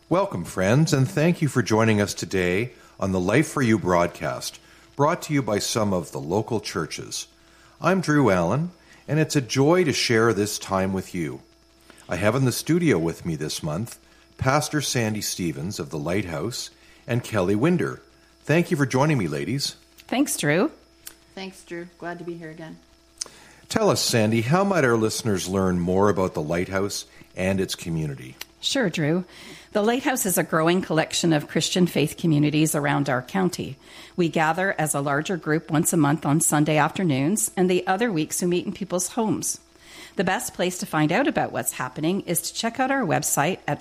Welcome, friends, and thank you for joining us today on the Life for You broadcast, brought to you by some of the local churches. I'm Drew Allen, and it's a joy to share this time with you. I have in the studio with me this month Pastor Sandy Stevens of the Lighthouse and Kelly Winder. Thank you for joining me, ladies. Thanks, Drew. Thanks, Drew. Glad to be here again. Tell us, Sandy, how might our listeners learn more about the Lighthouse and its community? Sure, Drew. The Lighthouse is a growing collection of Christian faith communities around our county. We gather as a larger group once a month on Sunday afternoons, and the other weeks we meet in people's homes. The best place to find out about what's happening is to check out our website at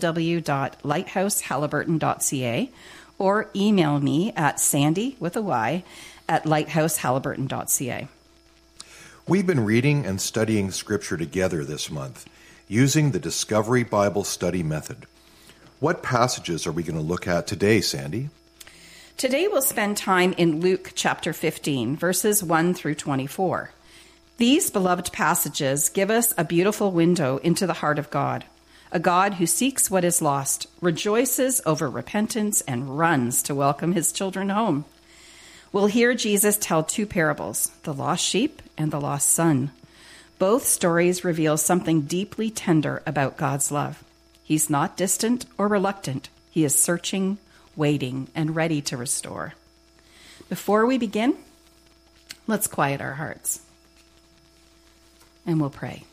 www.lighthousehaliburton.ca or email me at sandy, with a Y, at lighthousehaliburton.ca. We've been reading and studying Scripture together this month using the Discovery Bible Study method. What passages are we going to look at today, Sandy? Today we'll spend time in Luke chapter 15, verses 1 through 24. These beloved passages give us a beautiful window into the heart of God, a God who seeks what is lost, rejoices over repentance, and runs to welcome his children home. We'll hear Jesus tell two parables, the lost sheep and the lost son. Both stories reveal something deeply tender about God's love. He's not distant or reluctant. He is searching, waiting, and ready to restore. Before we begin, let's quiet our hearts. And we'll pray.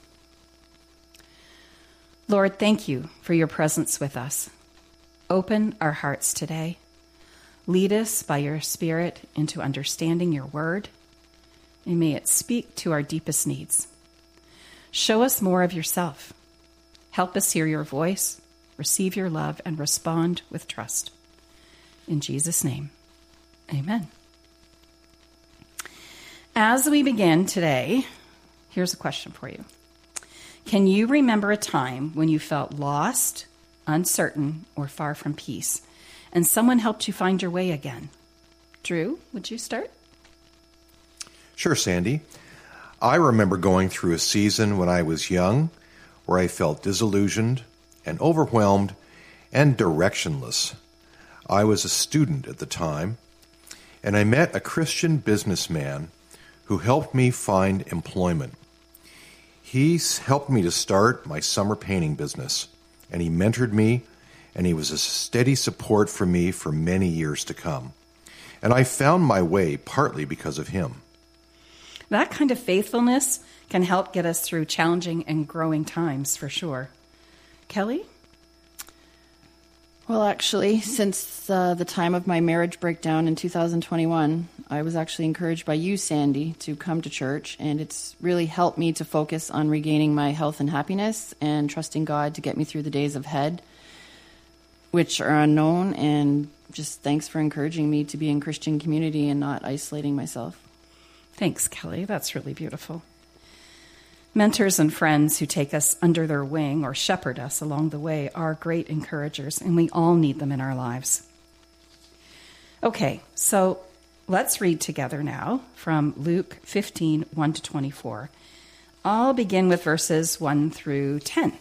Lord, thank you for your presence with us. Open our hearts today. Lead us by your Spirit into understanding your word, and may it speak to our deepest needs. Show us more of yourself. Help us hear your voice, receive your love, and respond with trust. In Jesus' name, amen. As we begin today, here's a question for you. Can you remember a time when you felt lost, uncertain, or far from peace, and someone helped you find your way again? Drew, would you start? Sure, Sandy. I remember going through a season when I was young where I felt disillusioned and overwhelmed and directionless. I was a student at the time, and I met a Christian businessman who helped me find employment. He helped me to start my summer painting business, and he mentored me, and he was a steady support for me for many years to come. And I found my way partly because of him. That kind of faithfulness can help get us through challenging and growing times, for sure. Kelly? Well, actually, since the time of my marriage breakdown in 2021, I was actually encouraged by you, Sandy, to come to church, and it's really helped me to focus on regaining my health and happiness and trusting God to get me through the days ahead, which are unknown, and just thanks for encouraging me to be in Christian community and not isolating myself. Thanks, Kelly. That's really beautiful. Mentors and friends who take us under their wing or shepherd us along the way are great encouragers, and we all need them in our lives. Okay, so let's read together now from Luke 15, 1 to 24. I'll begin with verses 1 through 10.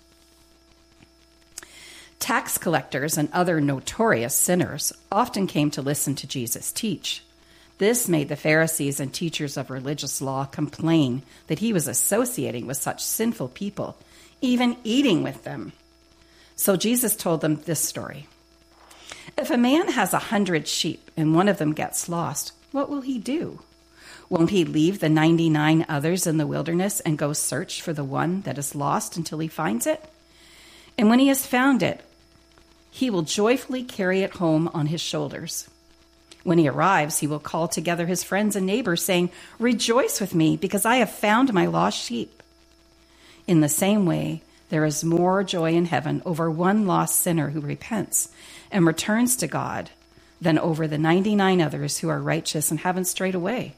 Tax collectors and other notorious sinners often came to listen to Jesus teach. This made the Pharisees and teachers of religious law complain that he was associating with such sinful people, even eating with them. So Jesus told them this story. If a man has 100 sheep and one of them gets lost, what will he do? Won't he leave the 99 others in the wilderness and go search for the one that is lost until he finds it? And when he has found it, he will joyfully carry it home on his shoulders. When he arrives, he will call together his friends and neighbors, saying, "Rejoice with me, because I have found my lost sheep." In the same way, there is more joy in heaven over one lost sinner who repents and returns to God than over the 99 others who are righteous and haven't strayed away.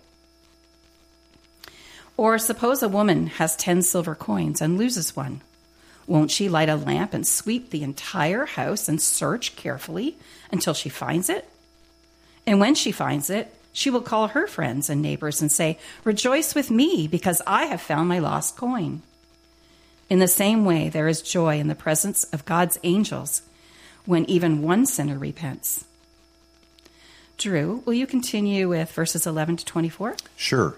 Or suppose a woman has 10 silver coins and loses one. Won't she light a lamp and sweep the entire house and search carefully until she finds it? And when she finds it, she will call her friends and neighbors and say, "Rejoice with me, because I have found my lost coin." In the same way, there is joy in the presence of God's angels when even one sinner repents. Drew, will you continue with verses 11 to 24? Sure.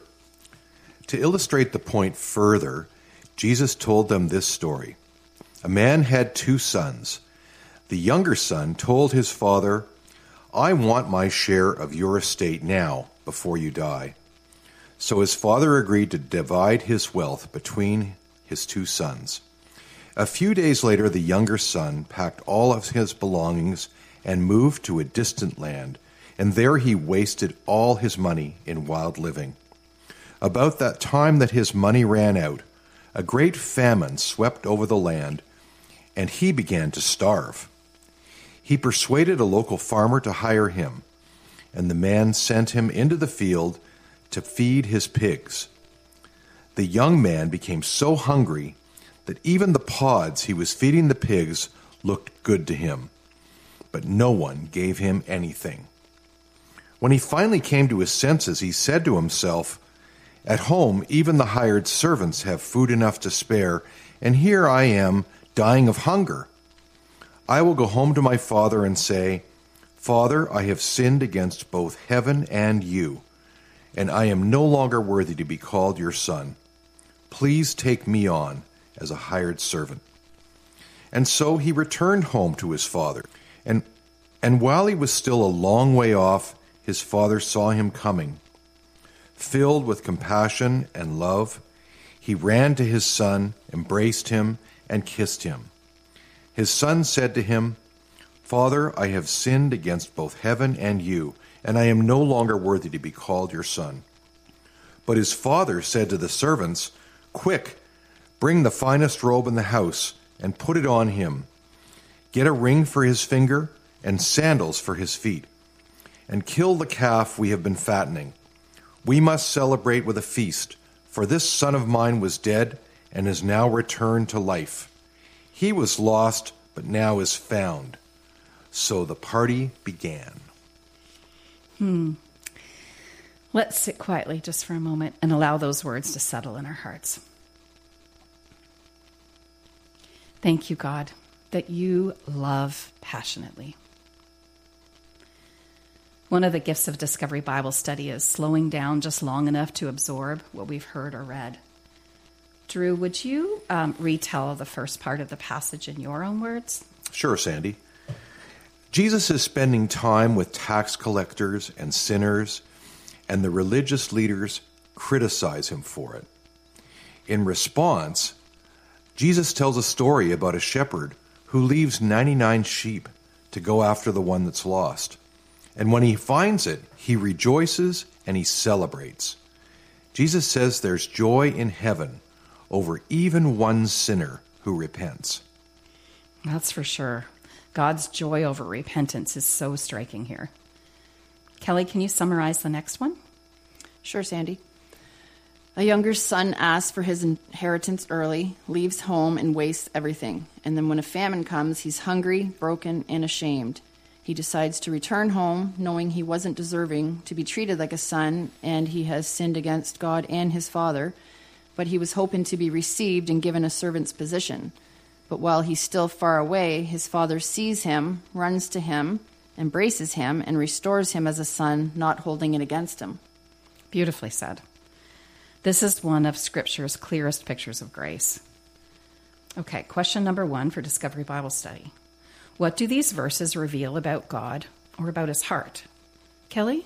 To illustrate the point further, Jesus told them this story. A man had 2 sons. The younger son told his father, "I want my share of your estate now, before you die." So his father agreed to divide his wealth between his 2 sons. A few days later, the younger son packed all of his belongings and moved to a distant land, and there he wasted all his money in wild living. About that time that his money ran out, a great famine swept over the land, and he began to starve. He persuaded a local farmer to hire him, and the man sent him into the field to feed his pigs. The young man became so hungry that even the pods he was feeding the pigs looked good to him, but no one gave him anything. When he finally came to his senses, he said to himself, "At home, even the hired servants have food enough to spare, and here I am dying of hunger. I will go home to my father and say, 'Father, I have sinned against both heaven and you, and I am no longer worthy to be called your son. Please take me on as a hired servant.' And so he returned home to his father. And while he was still a long way off, his father saw him coming. Filled with compassion and love, he ran to his son, embraced him, and kissed him. His son said to him, 'Father, I have sinned against both heaven and you, and I am no longer worthy to be called your son.' But his father said to the servants, 'Quick, bring the finest robe in the house and put it on him. Get a ring for his finger and sandals for his feet. And kill the calf we have been fattening. We must celebrate with a feast, for this son of mine was dead and is now returned to life. He was lost, but now is found.' So the party began." Let's sit quietly just for a moment and allow those words to settle in our hearts. Thank you, God, that you love passionately. One of the gifts of Discovery Bible Study is slowing down just long enough to absorb what we've heard or read. Drew, would you retell the first part of the passage in your own words? Sure, Sandy. Jesus is spending time with tax collectors and sinners, and the religious leaders criticize him for it. In response, Jesus tells a story about a shepherd who leaves 99 sheep to go after the one that's lost. And when he finds it, he rejoices and he celebrates. Jesus says there's joy in heaven over even one sinner who repents. That's for sure. God's joy over repentance is so striking here. Kelly, can you summarize the next one? Sure, Sandy. A younger son asks for his inheritance early, leaves home, and wastes everything. And then when a famine comes, he's hungry, broken, and ashamed. He decides to return home, knowing he wasn't deserving to be treated like a son, and he has sinned against God and his father. But he was hoping to be received and given a servant's position. But while he's still far away, his father sees him, runs to him, embraces him, and restores him as a son, not holding it against him. Beautifully said. This is one of Scripture's clearest pictures of grace. Okay, question number 1 for Discovery Bible Study. What do these verses reveal about God or about his heart? Kelly?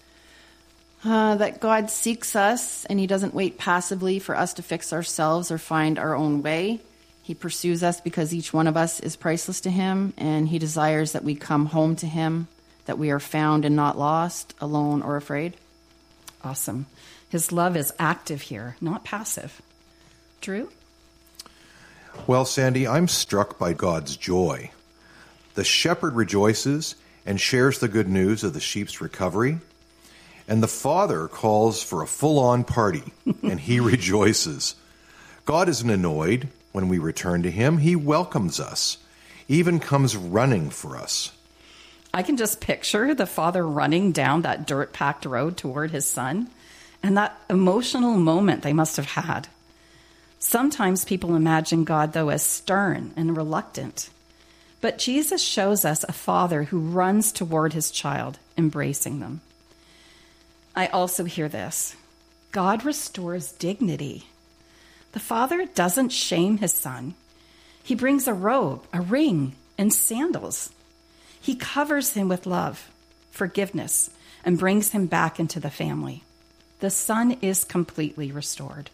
That God seeks us and he doesn't wait passively for us to fix ourselves or find our own way. He pursues us because each one of us is priceless to him, and he desires that we come home to him, that we are found and not lost, alone or afraid. Awesome. His love is active here, not passive. Drew? Well, Sandy, I'm struck by God's joy. The shepherd rejoices and shares the good news of the sheep's recovery, and the father calls for a full-on party, and he rejoices. God isn't annoyed when we return to him. He welcomes us, even comes running for us. I can just picture the father running down that dirt-packed road toward his son, and that emotional moment they must have had. Sometimes people imagine God, though, as stern and reluctant. But Jesus shows us a father who runs toward his child, embracing them. I also hear this. God restores dignity. The father doesn't shame his son. He brings a robe, a ring, and sandals. He covers him with love, forgiveness, and brings him back into the family. The son is completely restored.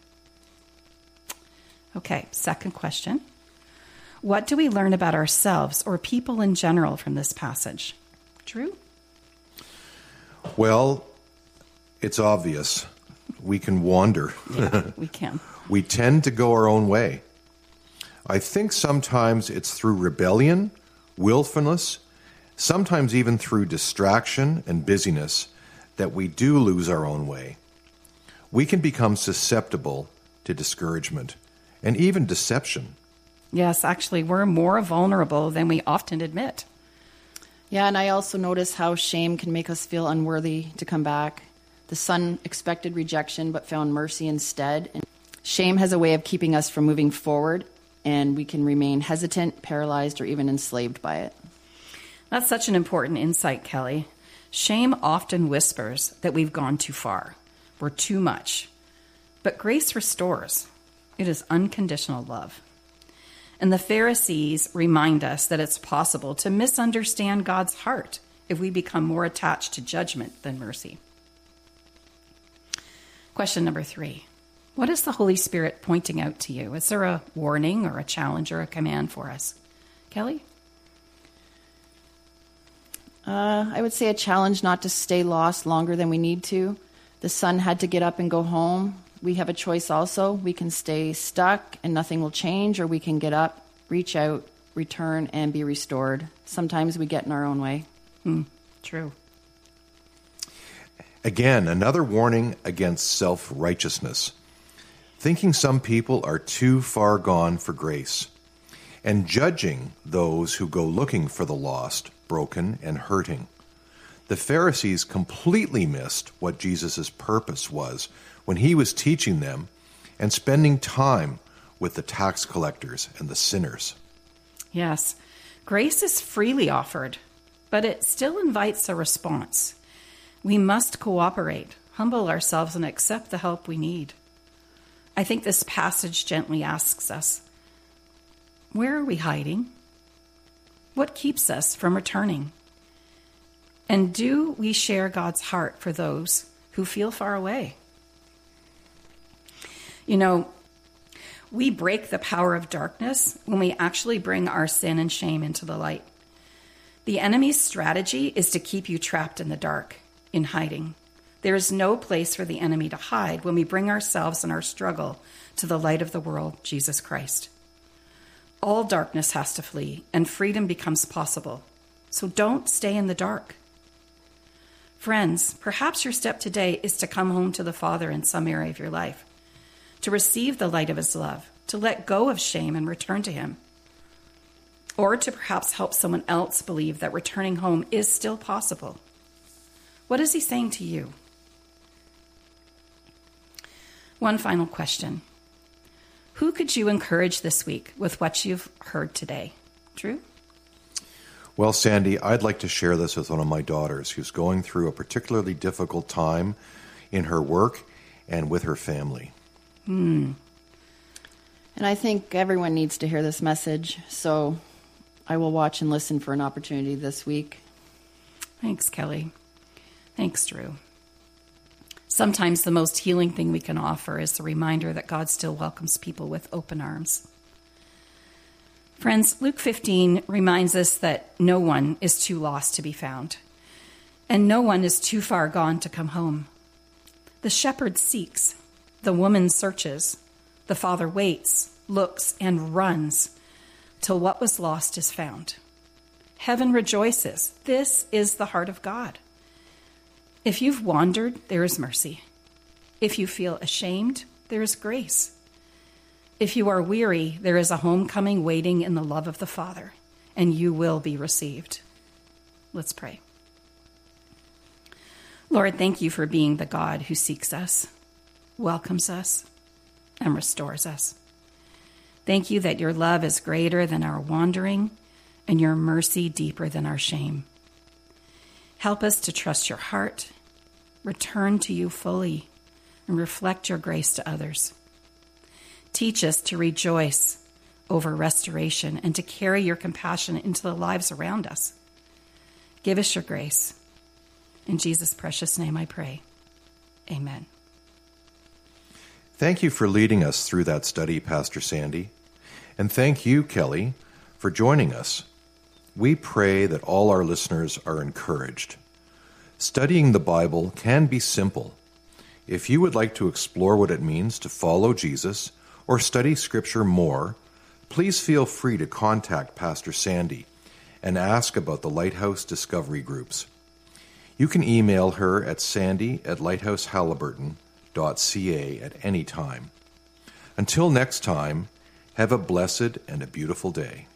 Okay, second question. What do we learn about ourselves or people in general from this passage? Drew? Well, it's obvious. We can wander. Yeah, we can. We tend to go our own way. I think sometimes it's through rebellion, willfulness, sometimes even through distraction and busyness that we do lose our own way. We can become susceptible to discouragement and even deception. Yes, actually, we're more vulnerable than we often admit. Yeah, and I also notice how shame can make us feel unworthy to come back. The son expected rejection but found mercy instead. And shame has a way of keeping us from moving forward, and we can remain hesitant, paralyzed, or even enslaved by it. That's such an important insight, Kelly. Shame often whispers that we've gone too far. We're too much. But grace restores. It is unconditional love. And the Pharisees remind us that it's possible to misunderstand God's heart if we become more attached to judgment than mercy. Question number 3. What is the Holy Spirit pointing out to you? Is there a warning or a challenge or a command for us? Kelly? I would say a challenge not to stay lost longer than we need to. The son had to get up and go home. We have a choice also. We can stay stuck and nothing will change, or we can get up, reach out, return, and be restored. Sometimes we get in our own way. True. Again, another warning against self-righteousness. Thinking some people are too far gone for grace, and judging those who go looking for the lost, broken, and hurting. The Pharisees completely missed what Jesus' purpose was when he was teaching them and spending time with the tax collectors and the sinners. Yes, grace is freely offered, but it still invites a response. We must cooperate, humble ourselves, and accept the help we need. I think this passage gently asks us, where are we hiding? What keeps us from returning? And do we share God's heart for those who feel far away? You know, we break the power of darkness when we actually bring our sin and shame into the light. The enemy's strategy is to keep you trapped in the dark, in hiding. There is no place for the enemy to hide when we bring ourselves and our struggle to the light of the world, Jesus Christ. All darkness has to flee, and freedom becomes possible. So don't stay in the dark. Friends, perhaps your step today is to come home to the Father in some area of your life, to receive the light of his love, to let go of shame and return to him, or to perhaps help someone else believe that returning home is still possible. What is he saying to you? One final question. Who could you encourage this week with what you've heard today? Drew? Well, Sandy, I'd like to share this with one of my daughters who's going through a particularly difficult time in her work and with her family. And I think everyone needs to hear this message, so I will watch and listen for an opportunity this week. Thanks, Kelly. Thanks, Drew. Sometimes the most healing thing we can offer is the reminder that God still welcomes people with open arms. Friends, Luke 15 reminds us that no one is too lost to be found, and no one is too far gone to come home. The shepherd seeks, the woman searches, the father waits, looks, and runs till what was lost is found. Heaven rejoices. This is the heart of God. If you've wandered, there is mercy. If you feel ashamed, there is grace. If you are weary, there is a homecoming waiting in the love of the Father, and you will be received. Let's pray. Lord, thank you for being the God who seeks us, welcomes us, and restores us. Thank you that your love is greater than our wandering, and your mercy deeper than our shame. Help us to trust your heart, return to you fully, and reflect your grace to others. Teach us to rejoice over restoration and to carry your compassion into the lives around us. Give us your grace. In Jesus' precious name I pray. Amen. Thank you for leading us through that study, Pastor Sandy. And thank you, Kelly, for joining us. We pray that all our listeners are encouraged. Studying the Bible can be simple. If you would like to explore what it means to follow Jesus or study Scripture more, please feel free to contact Pastor Sandy and ask about the Lighthouse Discovery Groups. You can email her at sandy@lighthousehaliburton.ca at any time. Until next time, have a blessed and a beautiful day.